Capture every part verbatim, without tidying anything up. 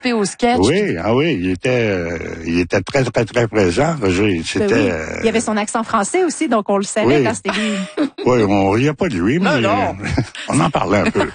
participé au sketch. Oui, ah oui, il était, euh, il était très, très, très présent, Roger. C'était, oui. euh, Il y avait son accent français aussi, donc on le savait oui. quand c'était lui. Oui, on riait pas de lui, non, mais non. on en parlait un peu.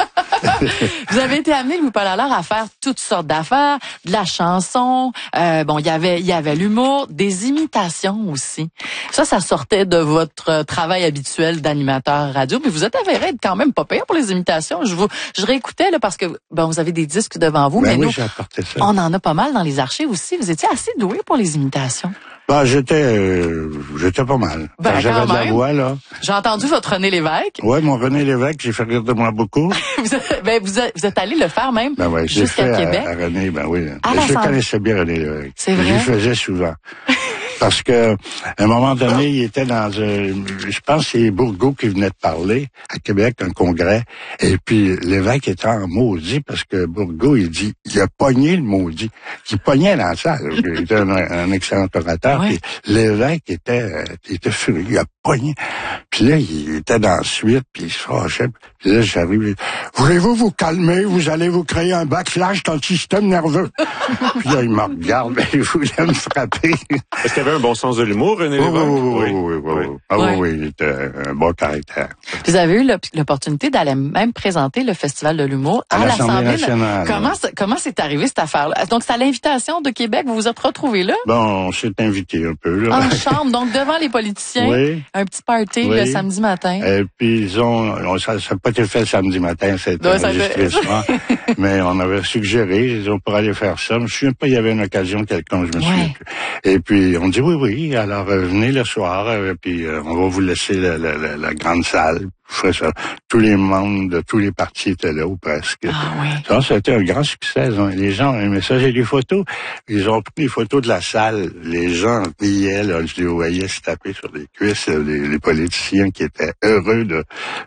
Vous avez été amené, Louis-Paul Allard, à faire toutes sortes d'affaires, de la chanson, euh, bon, il y avait, il y avait l'humour, des imitations aussi. Ça, ça sortait de votre travail habituel d'animateur radio, mais vous êtes avéré être quand même pas pire pour les imitations. Je vous, je réécoutais, là, parce que, bon, vous avez des disques devant vous, Ben mais oui, nous, j'ai apporté ça. on en a pas mal dans les archives aussi. Vous étiez assez doué pour les imitations. Ben, j'étais, euh, j'étais pas mal. Ben, Quand j'avais quand de la même. voix, là. J'ai entendu votre René Lévesque. Ouais, mon René Lévesque, j'ai fait rire de moi beaucoup. vous, êtes, ben, vous, êtes, vous êtes allé le faire même Ben ouais, j'ai jusqu'à fait Québec. À, à René, ben oui. À Ben, je l'Assemblée. connaissais bien René Lévesque. C'est Je vrai? le faisais souvent. Parce que, à un moment donné, il était dans un, je pense que c'est Bourgault qui venait de parler à Québec, un congrès. Et puis, l'évêque était en maudit parce que Bourgault, il dit, il a pogné le maudit. Il pognait dans la salle. Il était un, un excellent orateur. Ouais. Puis l'évêque était, il était furieux. Il a pogné. Puis là, il était dans la suite, puis il se fâchait. Puis là, j'arrive, voulez-vous vous calmer? Vous allez vous créer un backlash dans le système nerveux. Puis là, il me regarde, ben, il voulait me frapper. Est-ce qu'il avait un bon sens de l'humour, René Oui, Lévesque? oui, oui, oui, oui, oui. Ah Oui. oui, oui, il était un bon caractère. Vous avez eu l'op- l'opportunité d'aller même présenter le Festival de l'humour à, À l'Assemblée l'Assemblée nationale. Comment c'est- comment c'est arrivé cette affaire-là? Donc c'est à l'invitation de Québec, vous vous êtes retrouvés là Bon, on s'est invité un peu, là. en chambre, donc devant les politiciens, Oui. un petit party Oui. le samedi matin. Et puis, ils ont, on- ça n'a pas été fait le samedi matin, c'était Ouais, ça enregistré fait- le soir. Mais on avait suggéré, ils ont pour aller faire ça. Je me souviens pas, il y avait une occasion quelconque, je me souviens Ouais. plus. Et puis, on dit oui, oui, alors euh, venez le soir, euh, puis euh, on va vous laisser la, la, la, la grande salle. Vous ferez ça. Tous les membres de tous les partis étaient là, ou presque. Ah oui. Ça, ça a été un grand succès. Hein. Les gens ont aimé ça. J'ai des photos. Ils ont pris des photos de la salle. Les gens riaient, là. Je les voyais se taper sur les cuisses. Les, les politiciens qui étaient heureux de,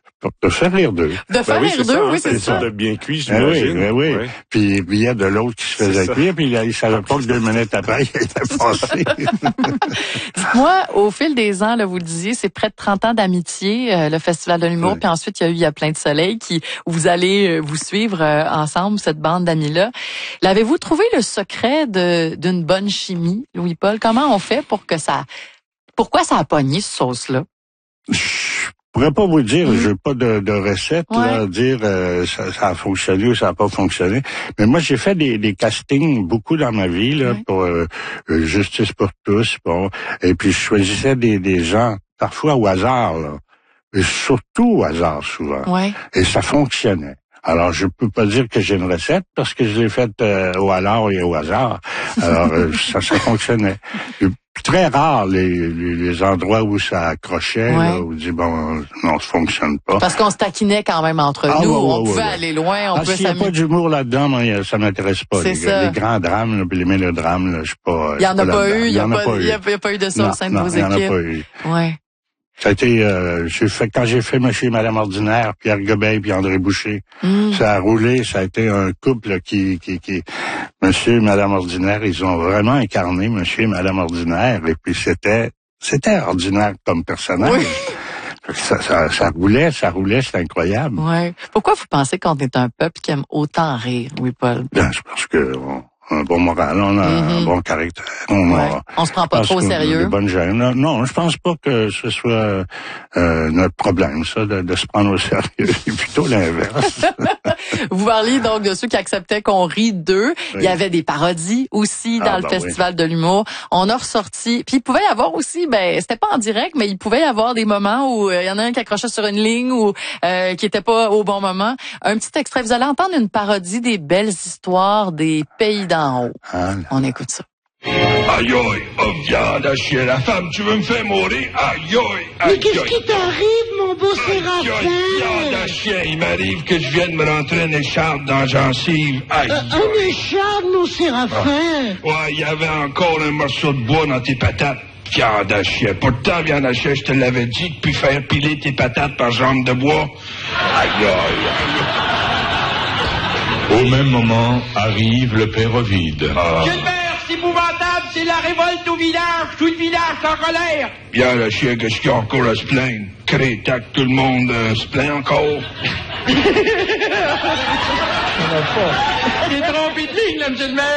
de faire rire d'eux. De Ben faire oui, rire c'est d'eux, ça, hein, oui, c'est une ça. sorte de bien cuit, Ah oui, j'imagine. ben oui. Ouais. Puis il riait de l'autre qui se C'est faisait ça. cuire, puis il, il savait pas que deux minutes après, il était passé. Dites-moi, au fil des ans, là, vous le disiez, c'est près de trente ans d'amitié, euh, le Festival de l'humour, Oui. puis ensuite il y a eu Il y a plein de soleil qui où vous allez euh, vous suivre euh, ensemble cette bande d'amis-là. L'avez-vous trouvé le secret de d'une bonne chimie, Louis-Paul? Comment on fait pour que ça pourquoi ça a pogné ce sauce-là? Je pourrais pas vous dire, Mm. j'ai pas de, de recette, là, Ouais. dire euh, ça, ça a fonctionné ou ça a pas fonctionné. Mais moi, j'ai fait des, des castings beaucoup dans ma vie là Ouais. pour euh, euh, Justice pour tous, bon. Et puis je choisissais des, des gens parfois au hasard, là, et surtout au hasard souvent. Ouais. Et ça fonctionnait. Alors, je peux pas dire que j'ai une recette parce que je l'ai faite euh, au hasard et au hasard. Alors, euh, ça, ça fonctionnait. Et très rare les, les, les endroits où ça accrochait, Ouais. là, où on dit, bon, non, ça fonctionne pas. Parce qu'on se taquinait quand même entre Ah, nous, ouais, ouais, on pouvait ouais, ouais. aller loin, on Ah, pouvait s'il n'y a pas s'amuser. d'humour là-dedans, moi, y a- ça m'intéresse pas. C'est Les, ça. les grands drames, là, puis les mélodrames, là, je suis pas. Il y en a pas eu, il y a pas pas il y a il y a pas eu de ça Non, au sein de non, vos il y en a équipes. pas eu. Ouais. Ça a été, euh, j'ai fait, quand j'ai fait Monsieur et Madame Ordinaire, Pierre Gobeil puis André Boucher, Mm. ça a roulé, ça a été un couple là, qui, qui, qui, Monsieur et Madame Ordinaire, ils ont vraiment incarné Monsieur et Madame Ordinaire, et puis c'était, c'était ordinaire comme personnage. Oui. Fait que Ça, ça, ça roulait, ça roulait, c'est incroyable. Ouais. Pourquoi vous pensez qu'on est un peuple qui aime autant rire, Louis-Paul? Ben, c'est parce que on a un bon moral, on a Mm-hmm. un bon caractère, on a, Ouais. On se prend pas parce trop au qu'on a sérieux. des bonnes gènes. Non, non, je pense pas que ce soit euh, notre problème, ça, de, de se prendre au sérieux. C'est plutôt l'inverse. Vous parliez donc de ceux qui acceptaient qu'on rit d'eux. Oui. Il y avait des parodies aussi dans Ah, le ben Festival de l'humour. On a ressorti. Puis il pouvait y avoir aussi, ben c'était pas en direct, mais il pouvait y avoir des moments où euh, il y en a un qui accrochait sur une ligne ou euh, qui était pas au bon moment. Un petit extrait. Vous allez entendre une parodie des belles histoires des pays d'en haut. Ah, On écoute ça. Aïe aïe, oh viande à chier, la femme, tu veux me faire mourir? Aïe aïe, aïe Mais qu'est-ce aïe. qui t'arrive, mon beau Aïe aïe, viande Séraphin? à chien, il m'arrive que je vienne me rentrer une écharpe dans la gencive. Aïe Euh, aïe. Un écharpe, mon Séraphin. Ouais, il y avait encore un morceau de bois dans tes patates. Viande à chien. Pourtant, viande à chien, je te l'avais dit, puis faire piler tes patates par jambe de bois. Aïe aïe, aïe. Au même moment, arrive le père Ovide. Ah. Gilbert, c'est épouvantable, c'est la révolte au village, tout le village est en colère. Viande à chien, qu'est-ce qu'il y a encore à se plaindre? Crétac, tout le monde euh, se plaint encore. Il est trompé de ligne, là, M. le maire.